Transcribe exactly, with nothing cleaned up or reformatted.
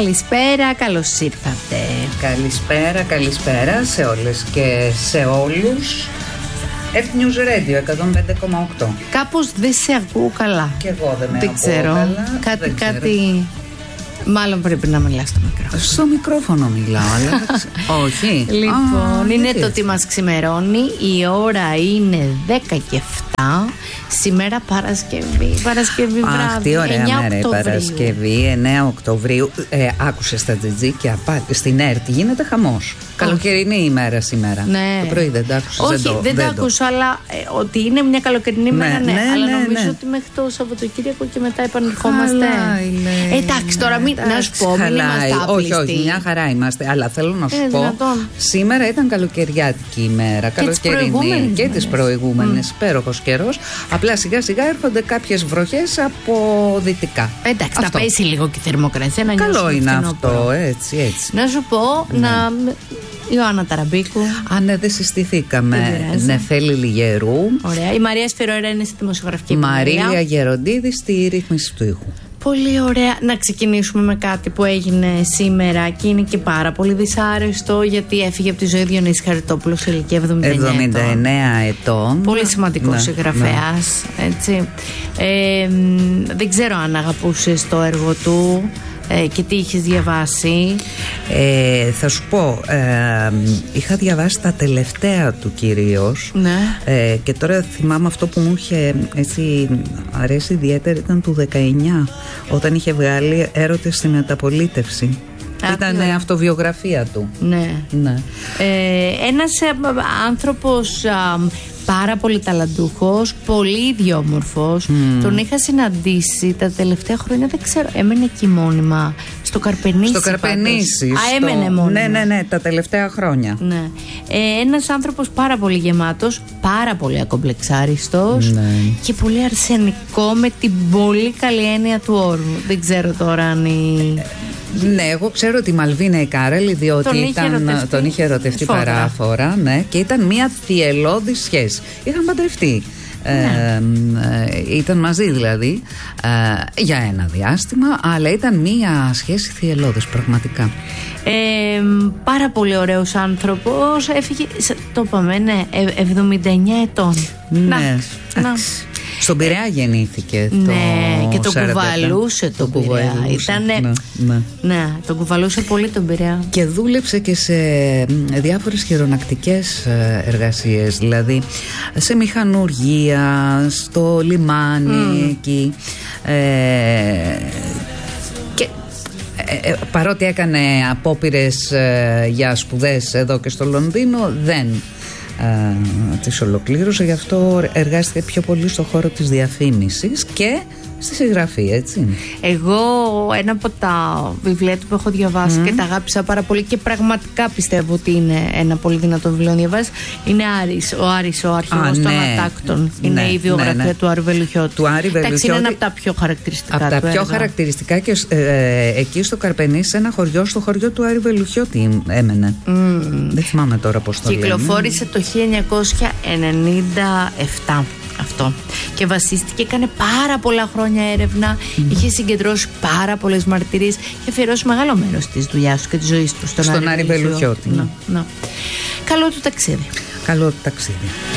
Καλησπέρα, καλώς ήρθατε. Καλησπέρα, καλησπέρα σε όλες και σε όλους. F-News Radio εκατόν πέντε κόμμα οκτώ. Κάπως δεν σε ακούω καλά. Και εγώ δεν με δεν ακούω ξέρω. καλά. Κάτι, δεν ξέρω. κάτι... Μάλλον πρέπει να μιλάς στο μικρόφωνο. Στο μικρόφωνο μιλάω, αλλά όχι. Λοιπόν, Α, είναι γιατί το έτσι? τι μας ξημερώνει. Η ώρα είναι δέκα και επτά. Σήμερα Παρασκευή. Παρασκευή Αχ, βράδυ. τι ωραία εννιά μέρα η Οκτωβρίου. Παρασκευή, εννέα Οκτωβρίου. Ε, άκουσες τα τζιτζίκια στην ΕΡΤ, γίνεται χαμός. Καλοκαιρινή ημέρα σήμερα. Ναι. Το πρωί δεν τα άκουσες? Όχι, δεν, το, δεν τα άκουσα, αλλά ε, ότι είναι μια καλοκαιρινή Ναι, μέρα, ναι. ναι, αλλά ναι, νομίζω ναι. ότι μέχρι το Σαββατοκύριακο και μετά επανερχόμαστε. Χαλάει, Ε, εντάξει, τώρα μην να σου πω, μην είμαστε άπλιστοι. Όχι, όχι, μια χαρά είμαστε. Αλλά θέλω να σου Είναι πω, δυνατόν. σήμερα ήταν καλοκαιριάτικη ημέρα. Και τις καλοκαιρινή προηγούμενες και μέρες. τις προηγούμενες. Υπέροχος καιρός. Απλά σιγά σιγά έρχονται κάποιες βροχές από δυτικά. Εντάξει, Αυτό. θα πέσει λίγο και η θερμοκρασία να Καλό νιώσουμε είναι φθινόπωρο. αυτό, έτσι, έτσι. Να σου πω, Ναι. να... Ιωάννα Ταραμπίκου. Α, ναι, δεν συστηθήκαμε. Δεν πειράζει. Ναι, θέλει Λιγερού. Ωραία. Η Μαρία Σφυρόερα είναι στη δημοσιογραφική επιμέλεια. Μαρίλια Γεροντίδη στη ρύθμιση του ήχου. Πολύ ωραία. Να ξεκινήσουμε με κάτι που έγινε σήμερα και είναι και πάρα πολύ δυσάρεστο, γιατί έφυγε από τη ζωή Διονύση Χαριτόπουλο σε ηλικία εβδομήντα εννέα εβδομήντα εννέα ετών. Πολύ σημαντικός Ναι, συγγραφέας, έτσι. Ε, μ, δεν ξέρω αν αγαπούσες το έργο του ε, και τι είχες διαβάσει. Ε, θα σου πω, ε, είχα διαβάσει τα τελευταία του κυρίως. Ναι. ε, και τώρα θυμάμαι αυτό που μου είχε έτσι αρέσει ιδιαίτερα ήταν του δεκαεννιά, όταν είχε βγάλει Έρωτες στη Μεταπολίτευση. Α, Ήταν ναι. αυτοβιογραφία του. Ναι. Ναι. Ε, ένας ε, άνθρωπος α, πάρα πολύ ταλαντούχος, πολύ ιδιόμορφος. Τον είχα συναντήσει τα τελευταία χρόνια, δεν ξέρω, έμενε εκεί μόνιμα στο Καρπενήσι. Στο Καρπενήσι. πάντως. Α, στο- έμενε μόνιμα. Ναι, ναι, ναι, τα τελευταία χρόνια. Ναι. Ε, ένας άνθρωπος πάρα πολύ γεμάτος, πάρα πολύ ακομπλεξάριστος Ναι. και πολύ αρσενικό με την πολύ καλή έννοια του όρου. Δεν ξέρω τώρα αν η... Ναι, εγώ ξέρω ότι η Μαλβίνα η Κάρελη, διότι Τον είχε ήταν, ερωτευτεί τον είχε ερωτευτεί σφόδρα. παράφορα, ναι, και ήταν μια θυελλώδη σχέση. Είχαν παντρευτεί. Ε, ε, ήταν μαζί δηλαδή ε, για ένα διάστημα, αλλά ήταν μια σχέση θυελλώδης πραγματικά. Ε, πάρα πολύ ωραίος άνθρωπος. Έφυγε, σε- το είπαμε, ναι, ε, εβδομήντα εννέα ετών. Ναι, Εντάξει, να. εντάξει. Στον Πειραιά γεννήθηκε το Ναι, και τον σαράντα επτά. κουβαλούσε τον Το Πειραιά. κουβαλούσε, Ήτανε, ναι, ναι. ναι, τον κουβαλούσε πολύ τον Πειραιά. Και δούλεψε και σε μ, διάφορες χειρονακτικές ε, εργασίες, δηλαδή σε μηχανουργία, στο λιμάνι εκεί. Ε, και ε, ε, παρότι έκανε απόπειρες ε, για σπουδές εδώ και στο Λονδίνο, δεν ε, τις ολοκλήρωσε, γι' αυτό εργάστηκε πιο πολύ στο χώρο της διαφήμισης και στη συγγραφή, έτσι. Εγώ ένα από τα βιβλία του που έχω διαβάσει και τα αγάπησα πάρα πολύ και πραγματικά πιστεύω ότι είναι ένα πολύ δυνατό βιβλίο να διαβάσει, είναι Άρης, ο Άρης, ο αρχηγός Α, των ναι. Ατάκτων. Είναι Ναι, η βιογραφία ναι, ναι. του Άρη Βελουχιώτη. Του Άρη Εντάξει, είναι Βελουχιώτη. ένα από τα πιο χαρακτηριστικά Από τα του πιο έργα. χαρακτηριστικά και ε, εκεί στο Καρπενήσι, σε ένα χωριό, στο χωριό του Άρη Βελουχιώτη έμενε. Δεν θυμάμαι τώρα πώς το λένε. Κυκλοφόρησε το χίλια εννιακόσια ενενήντα επτά αυτό και βασίστηκε, έκανε πάρα πολλά χρόνια έρευνα, είχε συγκεντρώσει πάρα πολλές μαρτυρίες και αφιερώσει μεγάλο μέρος της δουλειάς του και της ζωής του στον, Στον Άρη Βελουχιώτη. Ναι, ναι. Καλό του ταξίδι. Καλό ταξίδι.